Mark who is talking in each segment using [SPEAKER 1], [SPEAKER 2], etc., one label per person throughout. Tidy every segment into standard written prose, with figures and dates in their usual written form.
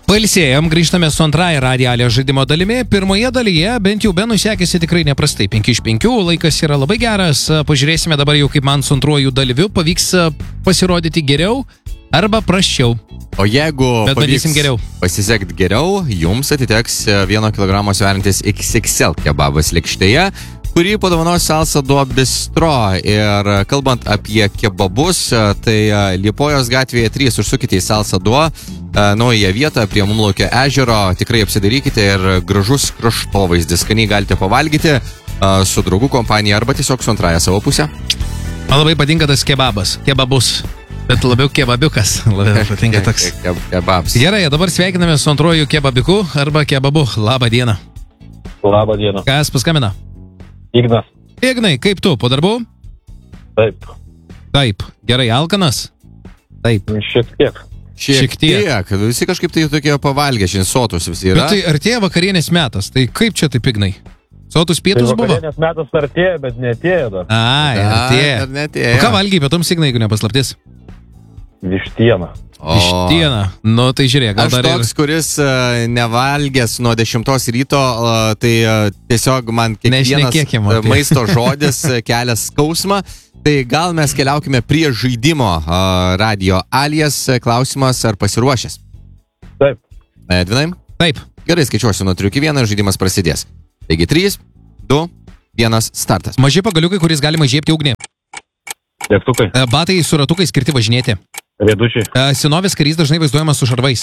[SPEAKER 1] Pailsėjom, grįžtame su antrąja radialio žaidimo dalimi. Pirmoje dalyje bent jau Benui sekėsi tikrai neprastai. 5 iš 5, laikas yra labai geras. Pažiūrėsime dabar jau, kaip man su antruoju dalyviu pavyks pasirodyti geriau arba prasčiau.
[SPEAKER 2] O jeigu
[SPEAKER 1] pavyks
[SPEAKER 2] pasisekti geriau, jums atiteks 1 kg sveriantis XXL kebabas lėkštėje, kurį padovanos Salsa Duo Bistro. Ir kalbant apie kebabus, tai Liepojos gatvėje 3 užsukite į Salsa Duo, naują vietą prie Mumlaukio ežero. Tikrai apsidarykite ir gražus kraštovaizdis. Skaniai galite pavalgyti su draugų kompanija arba tiesiog su antrąja savo pusė.
[SPEAKER 1] Man labai patinka tas kebabus, bet labiau kebabiukas. Labiau patinka toks.
[SPEAKER 2] Kebabs.
[SPEAKER 1] Gerai, dabar sveikiname su antruoju kebabiku arba kebabu. Labą dieną.
[SPEAKER 3] Labą dieną.
[SPEAKER 1] Kas paskambina?
[SPEAKER 3] Ignas.
[SPEAKER 1] Ignai, kaip tu, po darbų?
[SPEAKER 3] Taip.
[SPEAKER 1] Taip. Gerai, alkanas? Taip.
[SPEAKER 3] Šiek tiek.
[SPEAKER 2] Visi kažkaip tai tokie pavalgę, šiandien sotus visi yra.
[SPEAKER 1] Bet tai artėja vakarienės metas, tai kaip čia taip, Ignai? Sotus pietus buvo?
[SPEAKER 3] Vakarienės metas artėja, bet neatėjo dar.
[SPEAKER 1] Artėja.
[SPEAKER 2] Netėjo.
[SPEAKER 1] O ką valgiai pietums, Ignai, jeigu nepaslaptis?
[SPEAKER 3] Vištieną.
[SPEAKER 1] Vištieną. Nu, tai žiūrėk, gal
[SPEAKER 2] aš
[SPEAKER 1] dar
[SPEAKER 2] toks, kuris nevalgęs nuo 10 ryto, tai tiesiog man kiekvienas maisto žodis kelia skausmą. Tai gal mes keliaukime prie žaidimo Radio Alias. Klausimas, ar pasiruošęs?
[SPEAKER 3] Taip.
[SPEAKER 2] Edvinai?
[SPEAKER 1] Taip.
[SPEAKER 2] Gerai, skaičiuosiu nuo 3 iki 1 ir žaidimas prasidės. Taigi 3, 2, 1, startas.
[SPEAKER 1] Maži pagaliukai, kuris galima žiepti ugnį.
[SPEAKER 3] Degtukai.
[SPEAKER 1] Batai su ratukais skirti važinėti.
[SPEAKER 3] Riedučiai.
[SPEAKER 1] Senovės karys dažnai vaizduojamas su šarvais.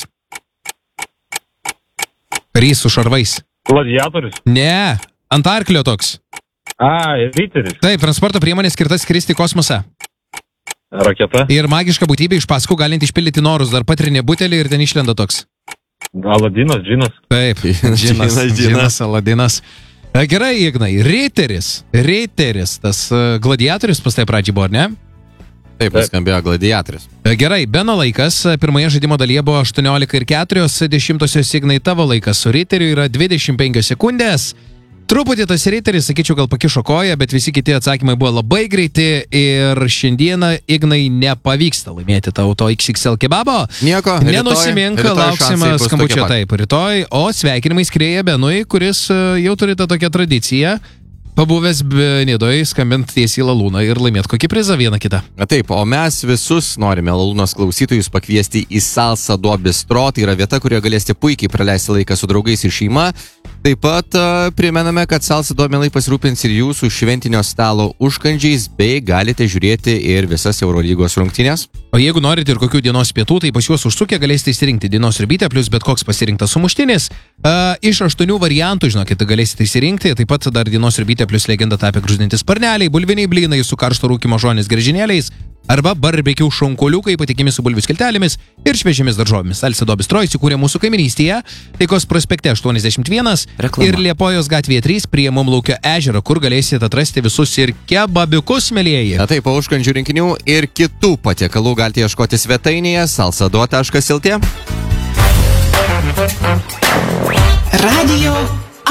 [SPEAKER 1] Karys su šarvais.
[SPEAKER 3] Gladiatorius.
[SPEAKER 1] Ne, ant arklio toks.
[SPEAKER 3] Riteris.
[SPEAKER 1] Taip, transporto priemonė skirta skristi į kosmosą.
[SPEAKER 3] Raketa.
[SPEAKER 1] Ir magiška būtybė iš paskų galinti išpildyti norus, dar patrinė butelį ir ten išlenda toks.
[SPEAKER 3] Aladinas, džinas.
[SPEAKER 1] Taip, džinas, Aladinas. Gerai, Ignai, Reiteris, tas gladiatorius pas tai pradžiai buvo, ar ne?
[SPEAKER 2] Taip, skambėjo gladiatorius.
[SPEAKER 1] Gerai, Beno laikas pirmoje žaidimo dalyje buvo 18,4, Ignai, tavo laikas su Reiteriu yra 25 sekundės. Truputį tas Reiteris, sakyčiau, gal pakišo koją, bet visi kiti atsakymai buvo labai greiti ir šiandieną, Ignai, nepavyksta laimėti tau to XXL kebabo.
[SPEAKER 2] Nieko,
[SPEAKER 1] nenusimink, lauksime skambučio taip rytoj, o sveikinimai skrieja Benui, kuris jau turi tą tokią tradiciją, pabuvęs Nidoje, skambint tiesiai Lalūną ir laimėti kokį prizą vieną kitą.
[SPEAKER 2] Taip, o mes visus norime Lalūnos klausytojus pakviesti į Salsa Duo Bistro. Tai yra vieta, kurioje galėsite puikiai praleisti laiką su draugais ir šeima. Taip pat primename, kad Salsa Duo mielai pasirūpins ir jūsų šventinio stalo užkandžiais, bei galite žiūrėti ir visas Eurolygos rungtynes.
[SPEAKER 1] O jeigu norite ir kokių dienos pietų, tai pas juos užsukę galėsite išsirinkti dienos sriubytę plus bet koks pasirinktas sumuštinis. Iš 8 variantų, žinokit, galėsite išsirinkti. Taip pat dar dienos sriubytė plus legenda tapę grūzdintis sparneliai, bulviniai blynai su karšto rūkymo žolės griežinėliais arba barbekių šonkoliukai patikimi su bulvių skiltelėmis ir šviežiamis daržovėmis. Salsa Duo Bistro įsikūrė mūsų kaimynystėje, Taikos prospekte 81 ir Liepojos gatvėje 3 prie Mumlaukio ežero, kur galėsite atrasti visus ir kebabiukus, mielieji.
[SPEAKER 2] Taip, po užkandžių rinkinių ir kitų patiekalų galite ieškoti svetainėje salsaduo.lt.
[SPEAKER 4] Radio